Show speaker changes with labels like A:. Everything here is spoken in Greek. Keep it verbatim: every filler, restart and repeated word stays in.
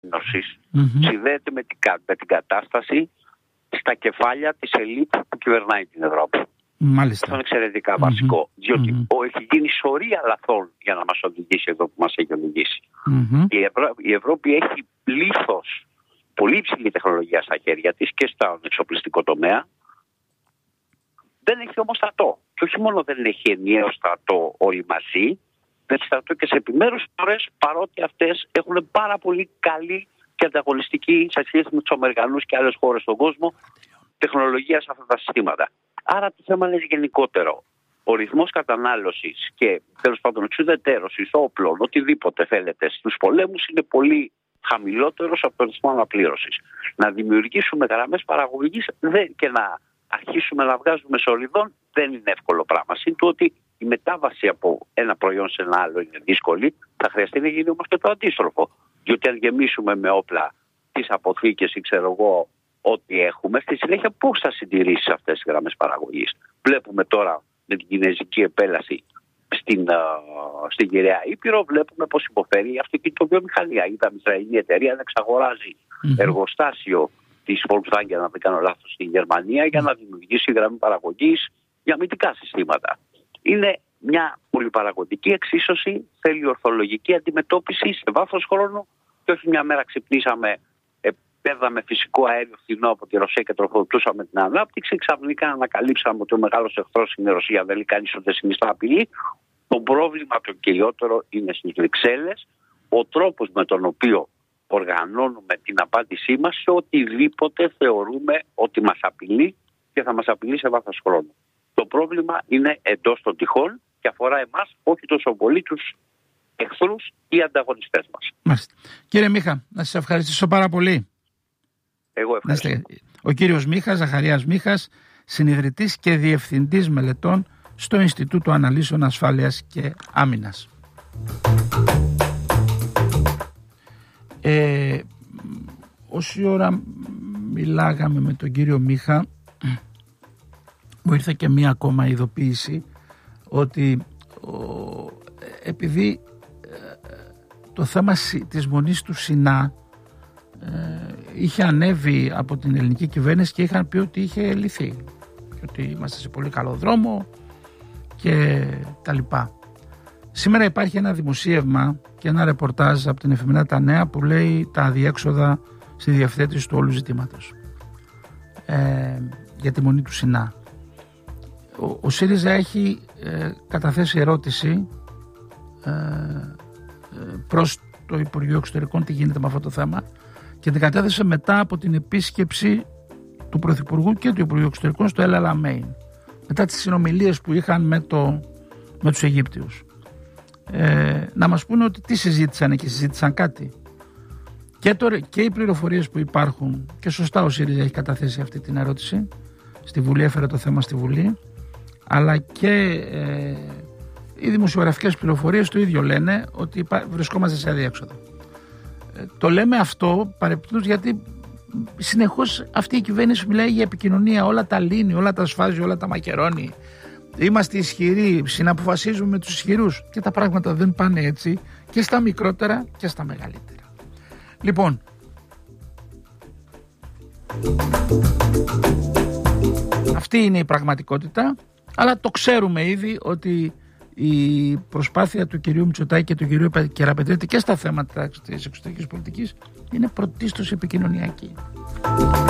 A: Ένωσης mm-hmm. συνδέεται με την, με την κατάσταση στα κεφάλια της ελίτ που κυβερνάει την Ευρώπη.
B: Μάλιστα.
A: Αυτό είναι εξαιρετικά mm-hmm. βασικό, διότι mm-hmm. έχει γίνει σωρία λαθών για να μας οδηγήσει εδώ που μας έχει οδηγήσει. Mm-hmm. Η, Ευρώ... η Ευρώπη έχει πλήθος πολύ υψηλή τεχνολογία στα χέρια της και στον εξοπλιστικό τομέα. Δεν έχει όμως στρατό. Και όχι μόνο δεν έχει ενιαίο στρατό όλοι μαζί, δεν έχει στρατό και σε επιμέρους φορές, παρότι αυτές έχουν πάρα πολύ καλή και ανταγωνιστική σε σχέση με τους Αμερικανούς και άλλες χώρες στον κόσμο τεχνολογία σε αυτά τα συστήματα. Άρα το θέμα είναι γενικότερο. Ο ρυθμός κατανάλωσης και τέλος πάντων εξουδετερώσης όπλων, οτιδήποτε θέλετε, στους πολέμους είναι πολύ χαμηλότερος από το ρυθμό αναπλήρωσης. Να δημιουργήσουμε γραμμές παραγωγής και να αρχίσουμε να βγάζουμε σωληνών δεν είναι εύκολο πράγμα. Συν του ότι η μετάβαση από ένα προϊόν σε ένα άλλο είναι δύσκολη, θα χρειαστεί να γίνει όμως και το αντίστροφο. Διότι αν γεμίσουμε με όπλα τις αποθήκες ή ξέρω εγώ ό,τι έχουμε, στη συνέχεια πώς θα συντηρήσεις αυτές τις γραμμές παραγωγής. Βλέπουμε τώρα με την κινέζικη επέλαση στην, uh, στην Κυραία Ήπειρο, βλέπουμε πώς υποφέρει η αυτοκινητοβιομηχανία. Είδαμε η Ισραηλινή εταιρεία να εξαγοράζει mm-hmm. εργοστάσιο της Volkswagen, αν δεν κάνω λάθος, στην Γερμανία για να δημιουργήσει γραμμή παραγωγής για αμυντικά συστήματα. Είναι μια πολυπαραγωγική εξίσωση, θέλει ορθολογική αντιμετώπιση σε βάθος χρόνου και όχι μια μέρα ξυπνήσαμε, παίρναμε φυσικό αέριο φθηνό από τη Ρωσία και τροφοδοτούσαμε την ανάπτυξη. Ξαφνικά ανακαλύψαμε ότι ο μεγάλος εχθρός είναι η Ρωσία, δεν λέει κανείς ότι δεν συνιστά απειλή. Το πρόβλημα το κυριότερο είναι στις Βρυξέλλες, ο τρόπος με τον οποίο οργανώνουμε την απάντησή μας σε οτιδήποτε θεωρούμε ότι μας απειλεί και θα μας απειλεί σε βάθος χρόνου. Το πρόβλημα είναι εντός των τυχών και αφορά εμάς, όχι τόσο πολύ τους εχθρούς ή ανταγωνιστές μας.
B: Μάλιστα. Κύριε Μίχα, να σας ευχαριστήσω πάρα πολύ.
A: Εγώ ευχαριστώ.
B: Ο κύριος Μίχας, Ζαχαρίας Μίχας, συνιδρυτής και διευθυντής μελετών στο Ινστιτούτο Αναλύσεων Ασφάλειας και Άμυνας. Ε, όση ώρα μιλάγαμε με τον κύριο Μίχα, μου ήρθε και μία ακόμα ειδοποίηση ότι ο, επειδή ε, το θέμα της μονής του Σινά ε, είχε ανέβει από την ελληνική κυβέρνηση και είχαν πει ότι είχε λυθεί και ότι είμαστε σε πολύ καλό δρόμο και τα λοιπά. Σήμερα υπάρχει ένα δημοσίευμα και ένα ρεπορτάζ από την εφημερίδα Τα Νέα που λέει τα αδιέξοδα στη διευθέτηση του όλου ζητήματος ε, για τη μονή του Σινά. Ο, ο ΣΥΡΙΖΑ έχει ε, καταθέσει ερώτηση ε, ε, προς το Υπουργείο Εξωτερικών τι γίνεται με αυτό το θέμα και την κατέθεσε μετά από την επίσκεψη του Πρωθυπουργού και του Υπουργείου Εξωτερικών στο El Alamein, μετά τις συνομιλίες που είχαν με, το, με τους Αιγύπτιους. Ε, να μας πούνε ότι τι συζήτησαν και συζήτησαν κάτι. Και, τώρα, και οι πληροφορίες που υπάρχουν, και σωστά ο ΣΥΡΙΖΑ έχει καταθέσει αυτή την ερώτηση στη Βουλή, έφερε το θέμα στη Βουλή, αλλά και ε, οι δημοσιογραφικές πληροφορίες το ίδιο λένε ότι βρισκόμαστε σε αδιέξοδο. Ε, το λέμε αυτό παρεπιπτόντως γιατί συνεχώς αυτή η κυβέρνηση μιλάει για επικοινωνία, όλα τα λύνει, όλα τα σφάζει, όλα τα μακερώνει. Είμαστε ισχυροί, συναποφασίζουμε με τους ισχυρούς και τα πράγματα δεν πάνε έτσι και στα μικρότερα και στα μεγαλύτερα. Λοιπόν, αυτή είναι η πραγματικότητα, αλλά το ξέρουμε ήδη ότι η προσπάθεια του κυρίου Μητσοτάκη και του κυρίου Κεραπετρίτη και στα θέματα της εξωτερικής πολιτικής είναι πρωτίστως επικοινωνιακή.